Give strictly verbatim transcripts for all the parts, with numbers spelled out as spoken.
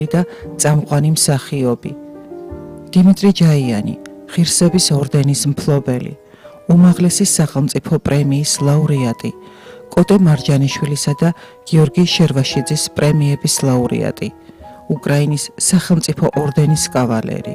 და წამყვანი მსახიობი. დიმიტრი ჯაიანი, ღირსების ორდენის მფლობელი, უმაღლესი სახელმწიფო პრემიის ლაურეატი, კოტე მარჯანიშვილისა და გიორგი შერვაშიძის პრემიების ლაურეატი, უკრაინის სახელმწიფო ორდენის კავალერი.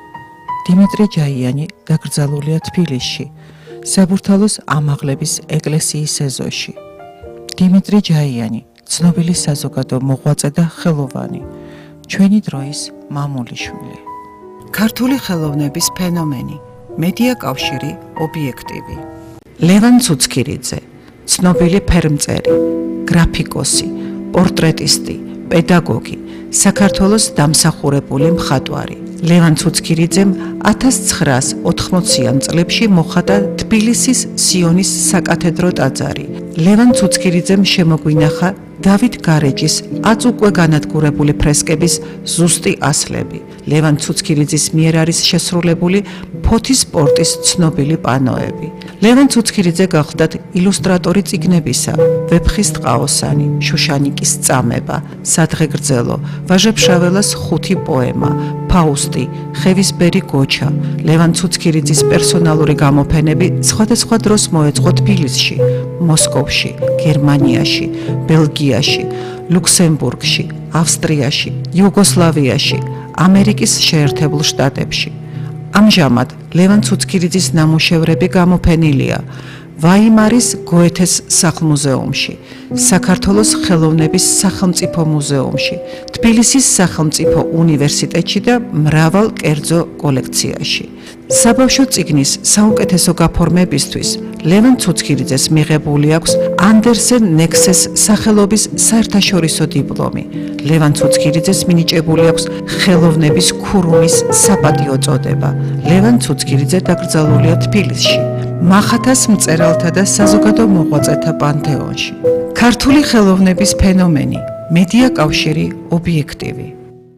დიმიტრი ჯაიანი დაკრძალულია თბილისში, საბურთალოს ამაღლების ეკლესიის ეზოში. დიმიტრი ჯაიანი, ცნობილი საზოგადო მოღვაწე და ხელოვანი, ჩვენი დროის მამულიშვილი. ქართული ხელოვნების ფენომენი, მედია კავშირი, ობიექტივი. ლევან ცუცქირიძე, ცნობილი ფერმწერი, გრაფიკოსი, პორტრეტისტი, პედაგოგი, საქართველოს დამსახურებული მხატვარი. ლევან ცუცქირიძემ ათას ცხრაას ოთხმოციან წლებში მოხატა თბილისის სიონის საკათედრო ტაძარი. ლევან ცუცქირიძემ შემოგვინახა დავით გარეჯის ათს უკვე განადგურებული ფრესკების ზუსტი ასლები. ლევან ცუცქირიძის მიერ არის შესრულებული ფოთის სპორტის ცნობილი პანოები. ლევან ცუცქირიძე გახლდათ ილუსტრატორი წიგნებისა, ვეფხის ტყაოსანი, შუშანიკის წამება, სადღეგრძელო, ვაჟა-ფშაველას ხუთი პოემა, ფაუსტი, ხევისბერი გოჩა. ლევან ცუცქირიძის პერსონალური გამოფენები სხვადასხვა დროს მოეწყო თბილისში, მოსკოვში, გერმანიაში, ბელგიაში, ლუქსემბურგში, ავსტრიაში, იუგოსლავიაში, ამერიკის შეერთებულ შტატებში. ამჟამად ლევან ცუცქირიძის ნამუშევრები გამოფენილია ვაიმარის გოეთეს სახლ-მუზეუმში, საქართველოს ხელოვნების სახელმწიფო მუზეუმში, თბილისის სახელმწიფო უნივერსიტეტში და მრავალ კერძო კოლექციაში. საბავშვო წიგნის საუკეთესო გაფორმებისთვის ლევან ცუცქირიძეს მიღებული აქვს ანდერსენ ნექსეს სახელობის საერთაშორისო დიპლომი. ლევან ცუცქირიძეს მინიჭებული აქვს ხელოვნების ქურუმის საპატიო წოდება. ლევან ცუცქირიძე დაკრძალულია თბილისში, მახათას მწერალთა და საზოგადო მოღვაწეთა პანთეონში. ქართული ხელოვნების ფენომენი, მედია კავშირი, ობიექტივი.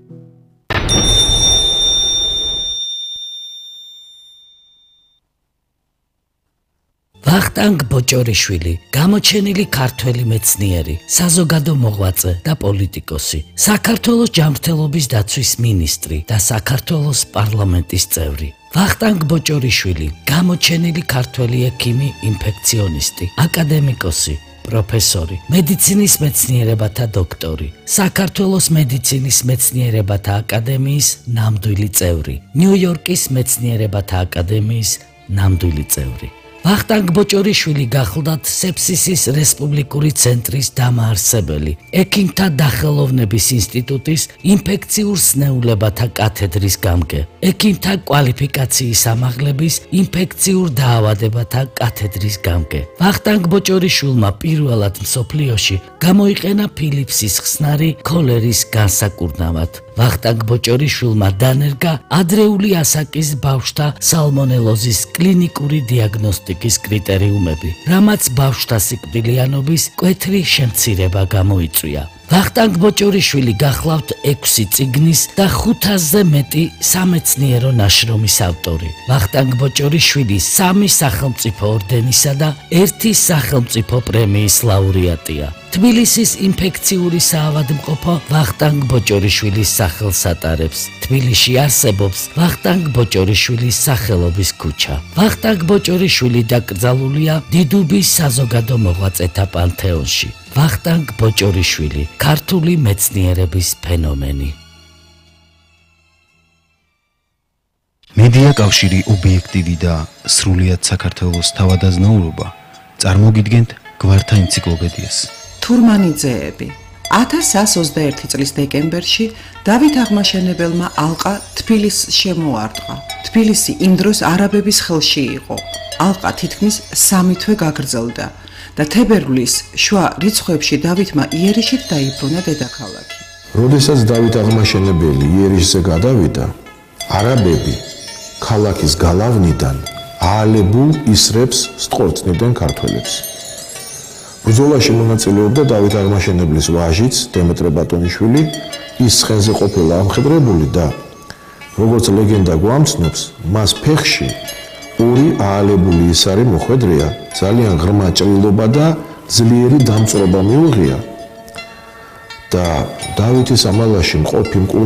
ვახტანგ ბოჭორიშვილი, გამოჩენილი ქართველი მეცნიერი, საზოგადო მოღვაწე და პოლიტიკოსი, საქართველოს ჯანმრთელობის დაცვის მინისტრი და საქართველოს პარლამენტის წევრი. ვახტანგ ბოჭორიშვილი, გამოჩენილი ქართველი ექიმი, ინფექციონისტი, აკადემიკოსი, პროფესორი, მედიცინის მეცნიერებათა დოქტორი, საქართველოს მედიცინის მეცნიერებათა აკადემიის ნამდვილი წევრი, ნიუ-იორკის მეცნიერებათა აკადემიის ნამდვილი წევრი. ვახტანგ ბოჭორიშვილი გახლდათ სეფსისის რესპუბლიკური ცენტრის დამაარსებელი, ექიმთა დახელოვნების ინსტიტუტის ინფექციურ სნეულებათა კათედრის გამგე, ექიმთა კვალიფიკაციის ამაღლების ინფექციურ დაავადებათა კათედრის გამგე. ვახტანგ ბოჭორიშვილმა პირველად მსოფლიოში გამოიყენა ფილიპსის ხსნარი ქოლერის განსაკურნავად. ვახტანგ ბოჭორიშვილმა დანერგა ადრეული ასაკის ბავშვთა სალმონელოზის კლინიკური დიაგნოსტიკის კრიტერიუმები, რამაც ბავშვთა სიკვდილიანობის მკვეთრი შემცირება გამოიწვია. ვახტანგ ბოჭორიშვილი გახლავთ ექვსი წიგნის და ხუთასზე მეტი სამეცნიერო ნაშრომის ავტორი. ვახტანგ ბოჭორიშვილი სამი სახელმწიფო ორდენისა და ერთი სახელმწიფო პრემიის ლაურეატია. თბილისის ინფექციური საავადმყოფო ვახტანგ ბოჭორიშვილის სახელს ატარებს. თბილისში არსებობს ვახტანგ ბოჭორიშვილის სახელობის ქუჩა. ვახტანგ ბოჭორიშვილი დაკრძალულია დიდუბის საზოგადო მოღვაწეთა პანთეონში. ვახტანგ ბოჭორიშვილი, ქართული მეცნიერების ფენომენი. მედია კავშირი, ობიექტივი და სრულიად საქართველოს თავადაზნაურობა წარმოგიდგენთ გვართა ენციკლოპედიას. თურმანიძეები. ათას ათს ოცდაერთი წლის დეკემბერში დავით აღმაშენებელმა ალყა თბილისს შემოარტყა. თბილისი იმ დროს არაბების ხელში იყო. ალყა თითქმის სამი თვე გაგრძელდა და თებერვლის შუა რიცხვებში დავითმა იერიშით დაიბრუნა დედაქალაქი. როდესაც დავით აღმაშენებელი იერიშზე გადავიდა, არაბები ქალაქის გალავნიდან აალებულ ისრებს სტყორწნებდნენ ქართველებს. ბრძოლაში მონაწილეობდა დავით აღმაშენებლის ვაჟიც დემეტრე ბატონიშვილი, ის ცხენზე ყოფილა ამხედრებული და როგორც ლეგენდა გვამცნობს, მას ფეხში ორი აალებული ისარი მოხვედრია, ძალიან ღრმა ჭრილობა და ძლიერი დამწვრობა მიუღია. და დავითის ამალაში მყოფი